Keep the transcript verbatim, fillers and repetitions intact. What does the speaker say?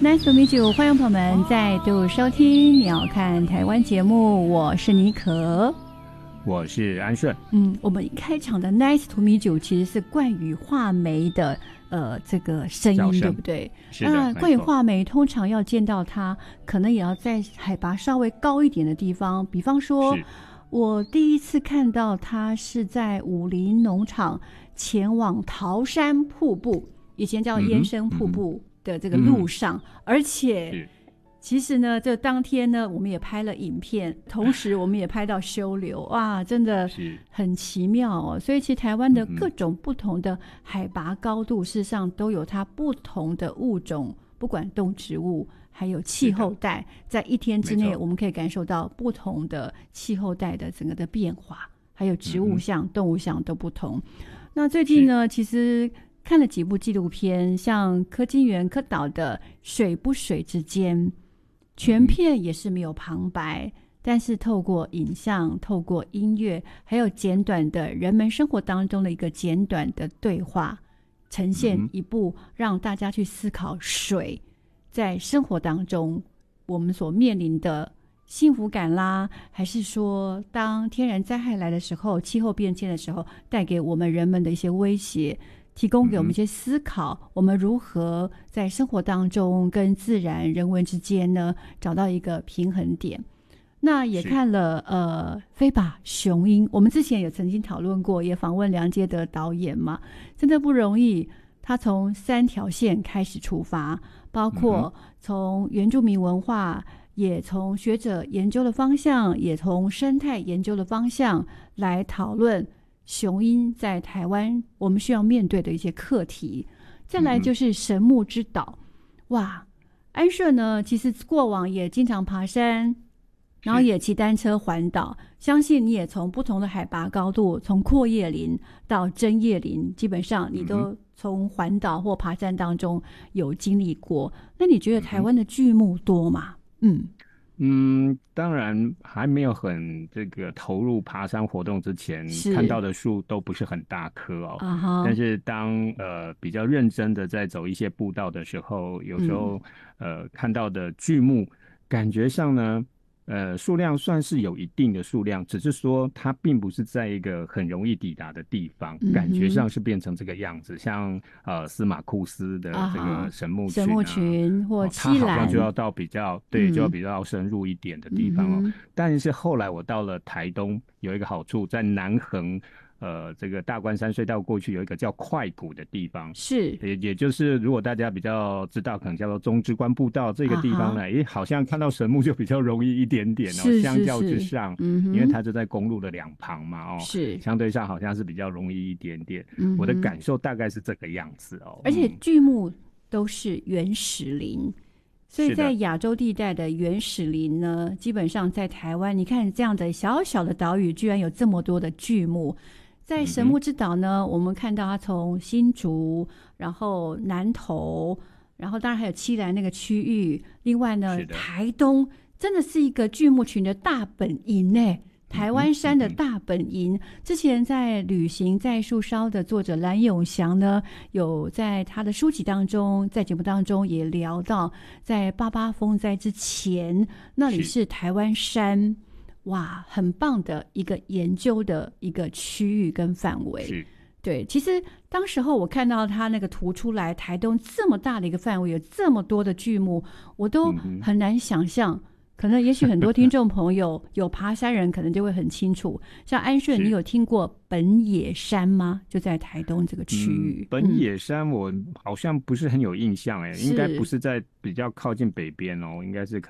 Nice to meet you， 欢迎朋友们再度收听鸟看台湾节目，我是妮可， 我是安顺。 嗯，我们开场的 Nice to meet you 其实是冠宇画眉的呃这个声音，对不对？ 是的。 那冠宇画眉通常要见到它，可能也要在海拔稍微高一点的地方，比方说，我第一次看到它是在武林农场前往桃山瀑布，以前叫延伸瀑布。嗯嗯的这个路上、嗯、而且其实呢这当天呢我们也拍了影片，同时我们也拍到修流，哇真的很奇妙哦。所以其实台湾的各种不同的海拔高度、嗯、事实上都有它不同的物种，不管动植物还有气候带，在一天之内我们可以感受到不同的气候带的整个的变化，还有植物相、嗯、动物相都不同。那最近呢其实看了几部纪录片，像柯金源柯导的水不水之间，全片也是没有旁白、嗯、但是透过影像，透过音乐，还有简短的人们生活当中的一个简短的对话，呈现一部让大家去思考水在生活当中我们所面临的幸福感啦，还是说当天然灾害来的时候，气候变迁的时候带给我们人们的一些威胁，提供给我们一些思考、嗯、我们如何在生活当中跟自然人文之间呢找到一个平衡点。那也看了呃飞吧雄鹰，我们之前也曾经讨论过，也访问梁杰德导演嘛，真的不容易。他从三条线开始出发，包括从原住民文化，也从学者研究的方向，也从生态研究的方向来讨论雄鹰在台湾我们需要面对的一些课题。再来就是神木之岛、嗯、哇，安顺呢其实过往也经常爬山，然后也骑单车环岛，相信你也从不同的海拔高度，从阔叶林到针叶林，基本上你都从环岛或爬山当中有经历过。那你觉得台湾的巨木多吗？嗯嗯，当然还没有很这个投入爬山活动之前，看到的树都不是很大棵哦。Uh-huh. 但是当呃比较认真的在走一些步道的时候，有时候、嗯、呃看到的巨木，感觉上呢，呃数量算是有一定的数量，只是说它并不是在一个很容易抵达的地方，嗯、感觉上是变成这个样子，像呃司马库斯的这个神木群、啊、神木群或七兰、哦， 它好像就要到比较对、嗯，就要比较深入一点的地方哦。嗯、但是后来我到了台东，有一个好处，在南横。呃，这个大关山隧道过去有一个叫快谷的地方， 是也也就是如果大家比较知道，可能叫做中之关步道这个地方呢，诶、啊，好像看到神木就比较容易一点点哦， 是是是相较之上，嗯，因为它就在公路的两旁嘛，哦， 是相对上好像是比较容易一点点。嗯、我的感受大概是这个样子哦， 而且巨木都是原始林。所以在亚洲地带的原始林呢，基本上在台湾，你看这样的小小的岛屿，居然有这么多的巨木。在神木之岛呢、嗯、我们看到它从新竹，然后南投，然后当然还有七兰那个区域，另外呢台东真的是一个巨木群的大本营耶，台湾山的大本营。之前在旅行在树梢的作者蓝永祥呢，有在他的书籍当中，在节目当中也聊到，在八八风灾之前，那里是台湾山，哇，很棒的一个研究的一个区域跟范围。对，其实当时候我看到他那个图出来，台东这么大的一个范围，有这么多的巨木，我都很难想象。嗯，可能也许很多听众朋友有爬山人可能就会很清楚，像安顺，你有听过本野山吗？就在台东这个区域。 嗯、本野山我好像不是很有印象，哎，应该不是在比较靠近北边哦，应该是